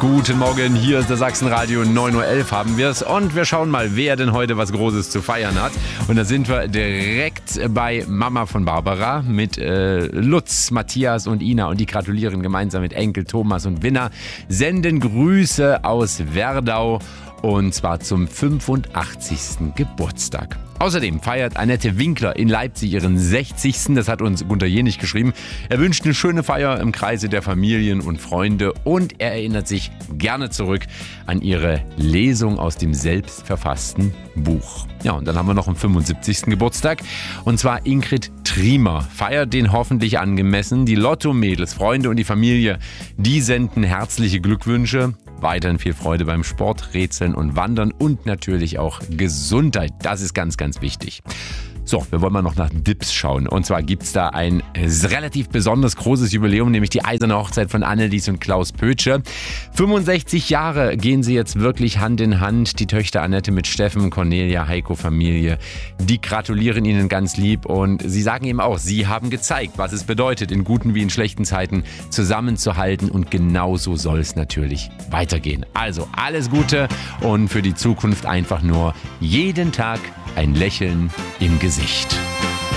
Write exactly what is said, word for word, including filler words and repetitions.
Guten Morgen, hier ist der Sachsenradio, neun Uhr elf haben wir es und wir schauen mal, wer denn heute was Großes zu feiern hat. Und da sind wir direkt bei Mama von Barbara mit äh, Lutz, Matthias und Ina und die gratulieren gemeinsam mit Enkel Thomas und Winner, senden Grüße aus Werdau und zwar zum fünfundachtzigsten Geburtstag. Außerdem feiert Annette Winkler in Leipzig ihren sechzigsten Das hat uns Gunter Jenich geschrieben. Er wünscht eine schöne Feier im Kreise der Familien und Freunde und er erinnert sich gerne zurück an ihre Lesung aus dem selbstverfassten Buch. Ja, und dann haben wir noch einen fünfundsiebzigsten Geburtstag und zwar Ingrid Triemer feiert den hoffentlich angemessen. Die Lotto-Mädels, Freunde und die Familie, die senden herzliche Glückwünsche. Weiterhin viel Freude beim Sport, Rätseln und Wandern und natürlich auch Gesundheit. Das ist ganz, ganz wichtig. So, wir wollen mal noch nach Dips schauen. Und zwar gibt es da ein relativ besonders großes Jubiläum, nämlich die eiserne Hochzeit von Annelies und Klaus Pötsche. fünfundsechzig Jahre gehen sie jetzt wirklich Hand in Hand. Die Töchter Annette mit Steffen, Cornelia, Heiko, Familie. Die gratulieren ihnen ganz lieb und sie sagen eben auch, sie haben gezeigt, was es bedeutet, in guten wie in schlechten Zeiten zusammenzuhalten. Und genauso soll es natürlich weitergehen. Also alles Gute und für die Zukunft einfach nur jeden Tag ein Lächeln im Gesicht.